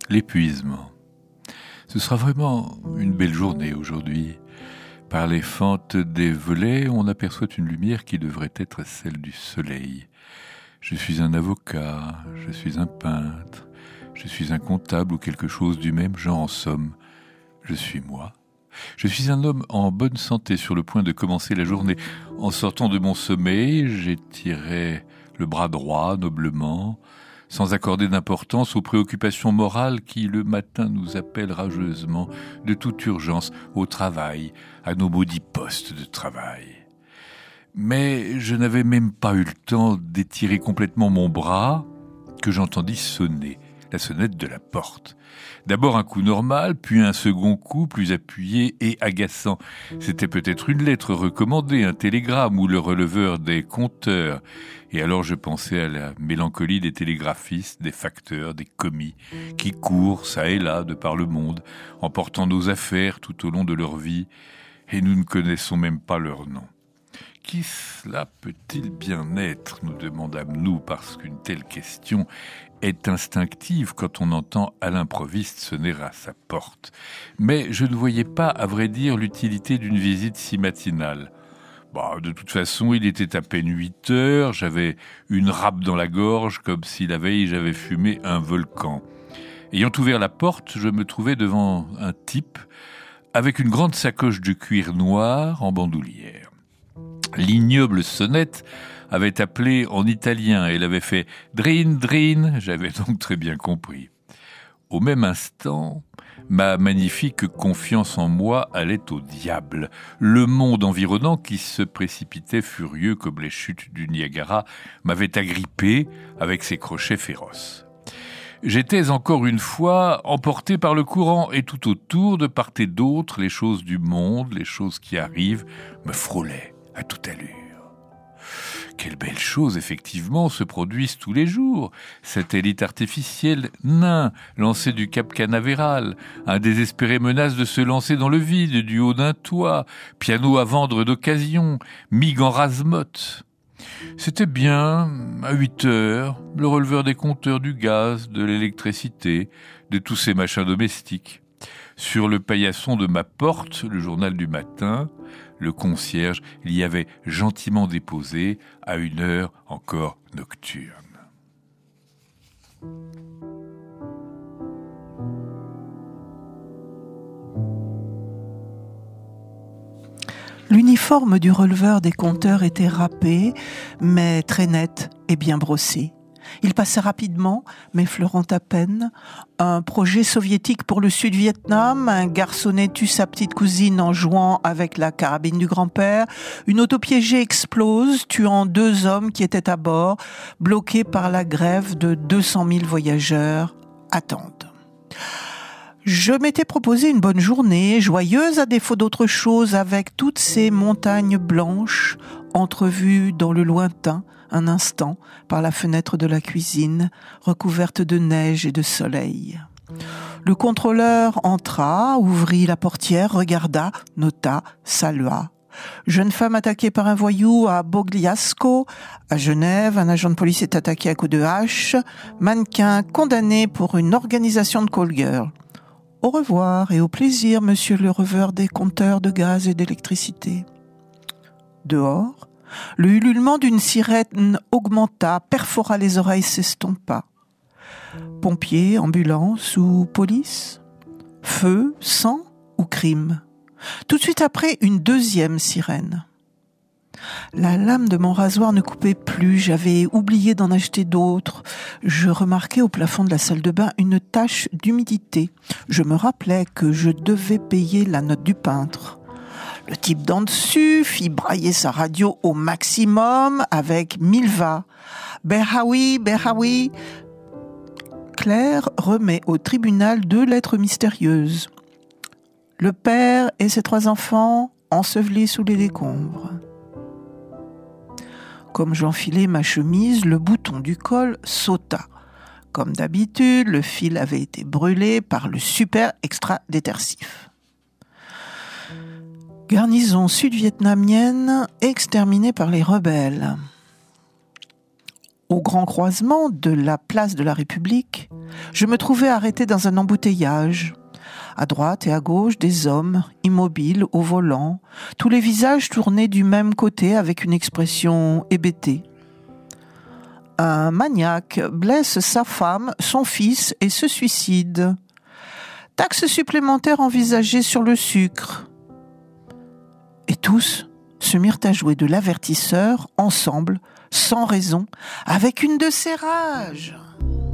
l'épuisement. Ce sera vraiment une belle journée aujourd'hui. Par les fentes des volets, on aperçoit une lumière qui devrait être celle du soleil. Je suis un avocat, je suis un peintre, je suis un comptable ou quelque chose du même genre en somme. Je suis moi. Je suis un homme en bonne santé sur le point de commencer la journée. En sortant de mon sommeil, j'étirais le bras droit noblement, sans accorder d'importance aux préoccupations morales qui, le matin, nous appellent rageusement, de toute urgence, au travail, à nos maudits postes de travail. Mais je n'avais même pas eu le temps d'étirer complètement mon bras que j'entendis sonner, la sonnette de la porte. D'abord un coup normal, puis un second coup plus appuyé et agaçant. C'était peut-être une lettre recommandée, un télégramme ou le releveur des compteurs. Et alors je pensais à la mélancolie des télégraphistes, des facteurs, des commis, qui courent çà et là de par le monde, emportant nos affaires tout au long de leur vie, et nous ne connaissons même pas leur nom. Qui cela peut-il bien être, nous demandâmes-nous, parce qu'une telle question est instinctive quand on entend à l'improviste sonner à sa porte. Mais je ne voyais pas, à vrai dire, l'utilité d'une visite si matinale. De toute façon, il était à peine 8 heures, j'avais une râpe dans la gorge, comme si la veille j'avais fumé un volcan. Ayant ouvert la porte, je me trouvais devant un type avec une grande sacoche de cuir noir en bandoulière. L'ignoble sonnette avait appelé en italien et l'avait fait « drin, drin », j'avais donc très bien compris. Au même instant, ma magnifique confiance en moi allait au diable. Le monde environnant, qui se précipitait furieux comme les chutes du Niagara, m'avait agrippé avec ses crochets féroces. J'étais encore une fois emporté par le courant et tout autour, de part et d'autre, les choses du monde, les choses qui arrivent, me frôlaient à toute allure. Quelles belles choses, effectivement, se produisent tous les jours. Satellite artificiel, nain, lancé du cap Canaveral, un désespéré menace de se lancer dans le vide du haut d'un toit, piano à vendre d'occasion, migue en rase-motte. C'était bien, à 8 heures, le releveur des compteurs du gaz, de l'électricité, de tous ces machins domestiques. Sur le paillasson de ma porte, le journal du matin, le concierge l'y avait gentiment déposé à une heure encore nocturne. L'uniforme du releveur des compteurs était râpé, mais très net et bien brossé. Il passait rapidement, m'effleurant à peine. Un projet soviétique pour le Sud-Vietnam, un garçonnet tue sa petite cousine en jouant avec la carabine du grand-père. Une autopiégée explose, tuant 2 hommes qui étaient à bord, bloqués par la grève de 200 000 voyageurs. Attendent. Je m'étais proposé une bonne journée, joyeuse à défaut d'autre chose, avec toutes ces montagnes blanches, entrevues dans le lointain, un instant, par la fenêtre de la cuisine, recouverte de neige et de soleil. Le contrôleur entra, ouvrit la portière, regarda, nota, salua. Jeune femme attaquée par un voyou à Bogliasco. À Genève, un agent de police est attaqué à coups de hache. Mannequin condamné pour une organisation de call girl. Au revoir et au plaisir, monsieur le releveur des compteurs de gaz et d'électricité. Dehors, le ululement d'une sirène augmenta, perfora les oreilles, s'estompa. Pompiers, ambulance ou police? Feu, sang ou crime? Tout de suite après, une deuxième sirène. La lame de mon rasoir ne coupait plus, j'avais oublié d'en acheter d'autres. Je remarquais au plafond de la salle de bain une tache d'humidité. Je me rappelais que je devais payer la note du peintre. Le type d'en dessus fit brailler sa radio au maximum avec 1000 va. Berhaoui, Berhaoui. Claire remet au tribunal 2 lettres mystérieuses. Le père et ses 3 enfants ensevelis sous les décombres. Comme j'enfilais ma chemise, le bouton du col sauta. Comme d'habitude, le fil avait été brûlé par le super extra détersif. Garnison sud-vietnamienne exterminée par les rebelles. Au grand croisement de la place de la République, je me trouvais arrêté dans un embouteillage. À droite et à gauche, des hommes, immobiles, au volant, tous les visages tournés du même côté avec une expression hébétée. Un maniaque blesse sa femme, son fils et se suicide. Taxe supplémentaire envisagée sur le sucre. Et tous se mirent à jouer de l'avertisseur, ensemble, sans raison, avec une de ces rages.